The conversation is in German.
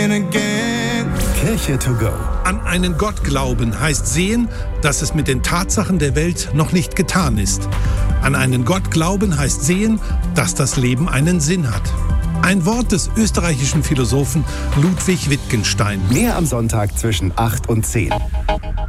begin again. Kirche to go. An einen Gott glauben heißt sehen, dass es mit den Tatsachen der Welt noch nicht getan ist. An einen Gott glauben heißt sehen, dass das Leben einen Sinn hat. Ein Wort des österreichischen Philosophen Ludwig Wittgenstein. Mehr am Sonntag zwischen 8 und 10.